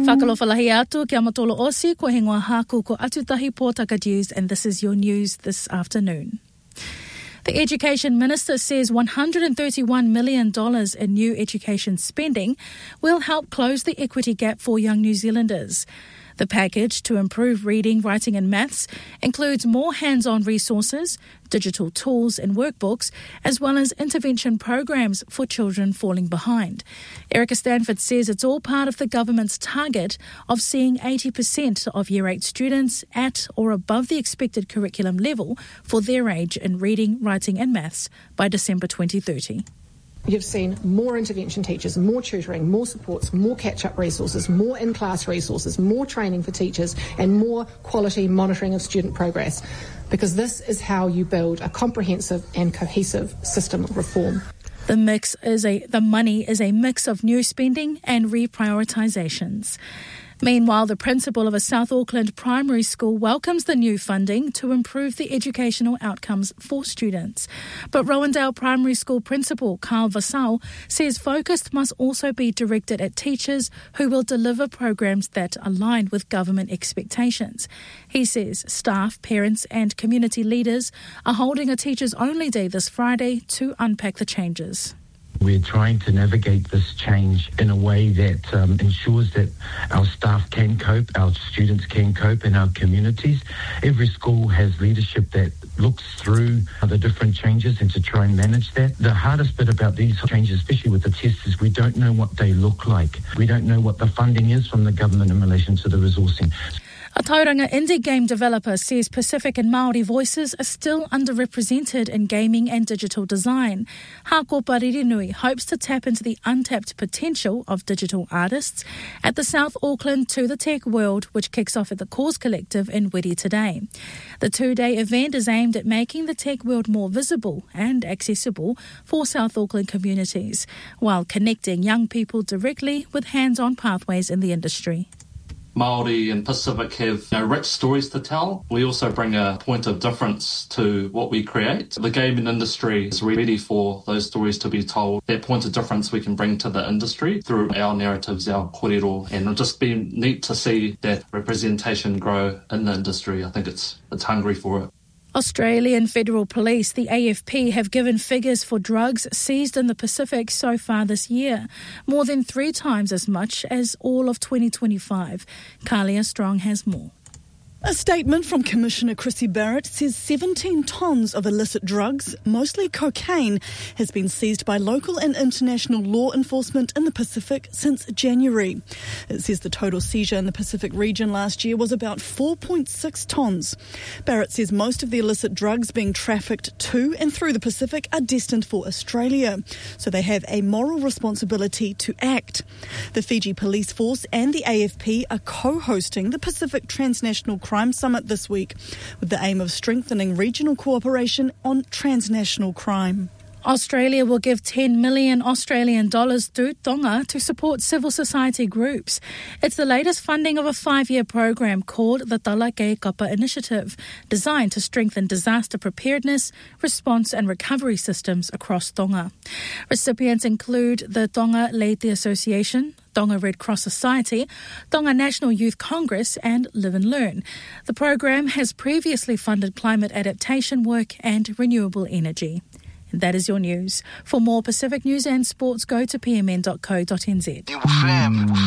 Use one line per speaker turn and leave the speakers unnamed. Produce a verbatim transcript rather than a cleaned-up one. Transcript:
Whakalofalahi atu ki amatolo osi ko hingoa haku ko atutahi Pōtaka News, and this is your news this afternoon. The Education Minister says one hundred thirty-one million dollars in new education spending will help close the equity gap for young New Zealanders. The package to improve reading, writing and maths includes more hands-on resources, digital tools and workbooks, as well as intervention programs for children falling behind. Erica Stanford says it's all part of the government's target of seeing eighty percent of Year eight students at or above the expected curriculum level for their age in reading, writing and maths by December twenty thirty.
You've seen more intervention teachers, more tutoring, more supports, more catch-up resources, more in-class resources, more training for teachers and more quality monitoring of student progress, because this is how you build a comprehensive and cohesive system of reform.
The mix is a the money is a mix of new spending and reprioritisations. Meanwhile, the principal of a South Auckland primary school welcomes the new funding to improve the educational outcomes for students. But Rowandale Primary School Principal Carl Vassal says focus must also be directed at teachers who will deliver programs that align with government expectations. He says staff, parents and community leaders are holding a Teachers Only Day this Friday to unpack the changes.
We're trying to navigate this change in a way that um, ensures that our staff can cope, our students can cope, and our communities. Every school has leadership that looks through the different changes and to try and manage that. The hardest bit about these changes, especially with the tests, is we don't know what they look like. We don't know what the funding is from the government in relation to the resourcing.
A Tauranga indie game developer says Pacific and Māori voices are still underrepresented in gaming and digital design. Hako Paririnui hopes to tap into the untapped potential of digital artists at the South Auckland To The Tech World, which kicks off at the Cause Collective in Wiri today. The two-day event is aimed at making the tech world more visible and accessible for South Auckland communities, while connecting young people directly with hands-on pathways in the industry.
Māori and Pacific have you know, rich stories to tell. We also bring a point of difference to what we create. The gaming industry is ready for those stories to be told. That point of difference we can bring to the industry through our narratives, our kōrero, and it'll just be neat to see that representation grow in the industry. I think it's it's hungry for it.
Australian Federal Police, the A F P, have given figures for drugs seized in the Pacific so far this year, more than three times as much as all of twenty twenty-five. Kalia Strong has more.
A statement from Commissioner Chrissy Barrett says seventeen tonnes of illicit drugs, mostly cocaine, has been seized by local and international law enforcement in the Pacific since January. It says the total seizure in the Pacific region last year was about four point six tonnes. Barrett says most of the illicit drugs being trafficked to and through the Pacific are destined for Australia, so they have a moral responsibility to act. The Fiji Police Force and the A F P are co-hosting the Pacific Transnational Crime Summit this week with the aim of strengthening regional cooperation on transnational crime.
Australia will give ten million Australian dollars to Tonga to support civil society groups. It's the latest funding of a five-year program called the Tala Kei Kapa Initiative, designed to strengthen disaster preparedness, response and recovery systems across Tonga. Recipients include the Tonga Leyte Association, Tonga Red Cross Society, Tonga National Youth Congress and Live and Learn. The program has previously funded climate adaptation work and renewable energy. And that is your news. For more Pacific news and sports, go to p m n dot co dot n z.